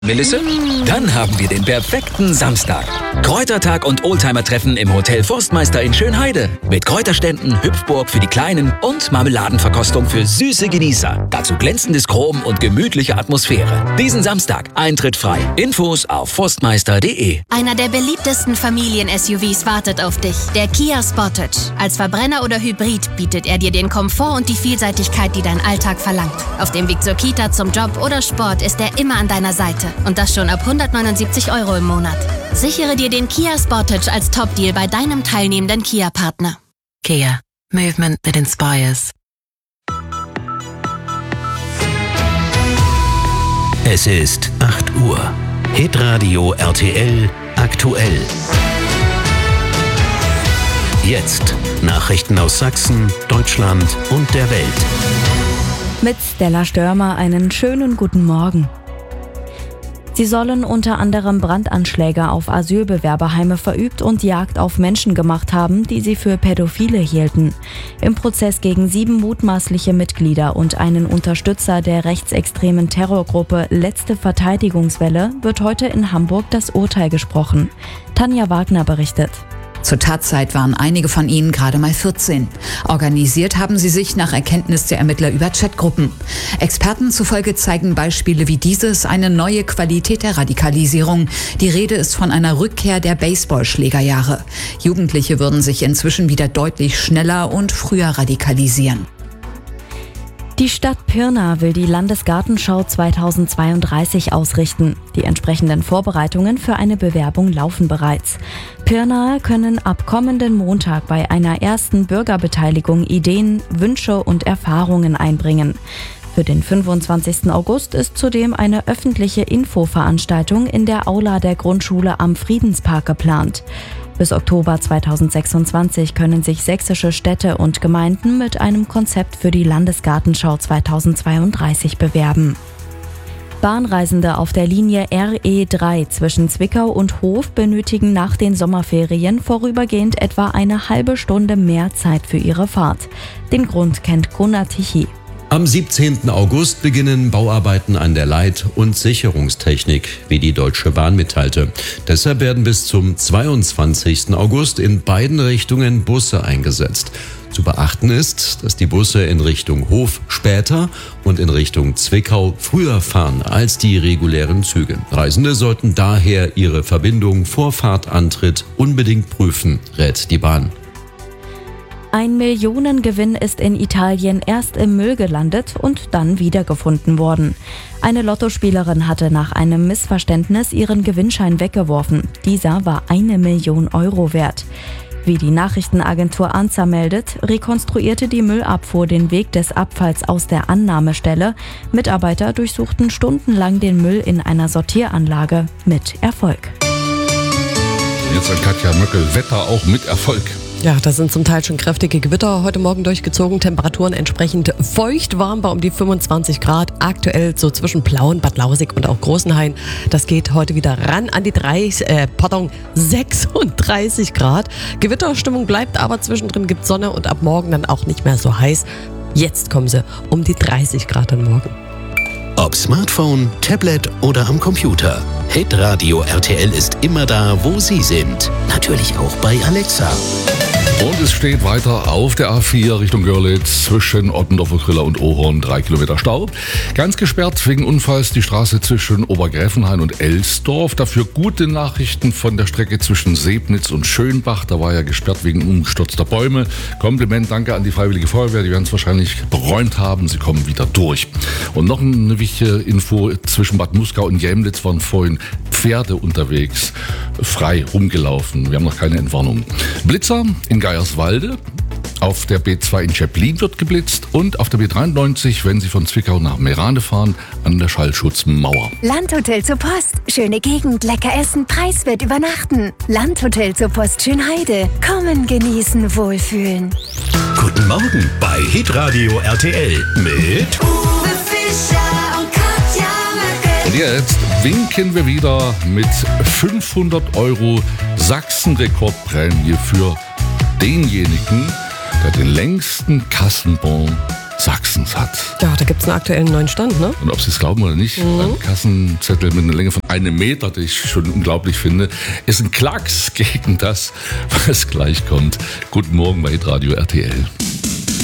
Melisse? Dann haben wir den perfekten Samstag. Kräutertag und Oldtimer-Treffen im Hotel Forstmeister in Schönheide. Mit Kräuterständen, Hüpfburg für die Kleinen und Marmeladenverkostung für süße Genießer. Dazu glänzendes Chrom und gemütliche Atmosphäre. Diesen Samstag Eintritt frei. Infos auf forstmeister.de. Einer der beliebtesten Familien-SUVs wartet auf dich. Der Kia Sportage. Als Verbrenner oder Hybrid bietet er dir den Komfort und die Vielseitigkeit, die dein Alltag verlangt. Auf dem Weg zur Kita, zum Job oder Sport ist er immer an deiner Seite. Und das schon ab 179 € im Monat. Sichere dir den Kia Sportage als Top-Deal bei deinem teilnehmenden Kia-Partner. Kia. Movement that inspires. Es ist 8 Uhr. Hitradio RTL aktuell. Jetzt Nachrichten aus Sachsen, Deutschland und der Welt. Mit Stella Störmer einen schönen guten Morgen. Sie sollen unter anderem Brandanschläge auf Asylbewerberheime verübt und Jagd auf Menschen gemacht haben, die sie für Pädophile hielten. Im Prozess gegen 7 mutmaßliche Mitglieder und einen Unterstützer der rechtsextremen Terrorgruppe Letzte Verteidigungswelle wird heute in Hamburg das Urteil gesprochen. Tanja Wagner berichtet. Zur Tatzeit waren einige von ihnen gerade mal 14. Organisiert haben sie sich nach Erkenntnis der Ermittler über Chatgruppen. Experten zufolge zeigen Beispiele wie dieses eine neue Qualität der Radikalisierung. Die Rede ist von einer Rückkehr der Baseballschlägerjahre. Jugendliche würden sich inzwischen wieder deutlich schneller und früher radikalisieren. Die Stadt Pirna will die Landesgartenschau 2032 ausrichten. Die entsprechenden Vorbereitungen für eine Bewerbung laufen bereits. Pirnaer können ab kommenden Montag bei einer ersten Bürgerbeteiligung Ideen, Wünsche und Erfahrungen einbringen. Für den 25. August ist zudem eine öffentliche Infoveranstaltung in der Aula der Grundschule am Friedenspark geplant. Bis Oktober 2026 können sich sächsische Städte und Gemeinden mit einem Konzept für die Landesgartenschau 2032 bewerben. Bahnreisende auf der Linie RE3 zwischen Zwickau und Hof benötigen nach den Sommerferien vorübergehend etwa eine halbe Stunde mehr Zeit für ihre Fahrt. Den Grund kennt Gunnar Tichy. Am 17. August beginnen Bauarbeiten an der Leit- und Sicherungstechnik, wie die Deutsche Bahn mitteilte. Deshalb werden bis zum 22. August in beiden Richtungen Busse eingesetzt. Zu beachten ist, dass die Busse in Richtung Hof später und in Richtung Zwickau früher fahren als die regulären Züge. Reisende sollten daher ihre Verbindung vor Fahrtantritt unbedingt prüfen, rät die Bahn. Ein Millionengewinn ist in Italien erst im Müll gelandet und dann wiedergefunden worden. Eine Lottospielerin hatte nach einem Missverständnis ihren Gewinnschein weggeworfen. Dieser war 1 Million € wert. Wie die Nachrichtenagentur ANSA meldet, rekonstruierte die Müllabfuhr den Weg des Abfalls aus der Annahmestelle. Mitarbeiter durchsuchten stundenlang den Müll in einer Sortieranlage mit Erfolg. Jetzt an Katja Möckel, Wetter auch mit Erfolg. Ja, das sind zum Teil schon kräftige Gewitter heute Morgen durchgezogen. Temperaturen entsprechend feucht warm bei um die 25 Grad. Aktuell so zwischen Plauen, Bad Lausick und auch Großenhain. Das geht heute wieder ran an die 36 Grad. Gewitterstimmung bleibt aber zwischendrin, gibt Sonne und ab morgen dann auch nicht mehr so heiß. Jetzt kommen sie um die 30 Grad am Morgen. Ob Smartphone, Tablet oder am Computer. Hitradio RTL ist immer da, wo Sie sind. Natürlich auch bei Alexa. Und es steht weiter auf der A4 Richtung Görlitz zwischen Ottendorfer Griller und Ohorn 3 Kilometer Stau. Ganz gesperrt wegen Unfalls die Straße zwischen Obergräfenhain und Elsdorf. Dafür gute Nachrichten von der Strecke zwischen Sebnitz und Schönbach. Da war ja gesperrt wegen umgestürzter Bäume. Kompliment, danke an die Freiwillige Feuerwehr. Die werden es wahrscheinlich beräumt haben. Sie kommen wieder durch. Und noch eine wichtige Info. Zwischen Bad Muskau und Jämlitz waren vorhin Pferde unterwegs, frei rumgelaufen. Wir haben noch keine Entwarnung. Blitzer in Geierswalde. Auf der B2 in Schäplin wird geblitzt und auf der B93, wenn Sie von Zwickau nach Meerane fahren, an der Schallschutzmauer. Landhotel zur Post. Schöne Gegend, lecker essen, preiswert übernachten. Landhotel zur Post Schönheide. Kommen, genießen, wohlfühlen. Guten Morgen bei Hitradio RTL mit Uwe Fischer und Katja Möckel. Und jetzt winken wir wieder mit 500 € Sachsen-Rekordprämie für denjenigen, der den längsten Kassenbon Sachsens hat. Ja, da gibt es einen aktuellen neuen Stand, ne? Und ob Sie es glauben oder nicht, ein Kassenzettel mit einer Länge von 1 Meter, die ich schon unglaublich finde, ist ein Klacks gegen das, was gleich kommt. Guten Morgen bei Radio RTL.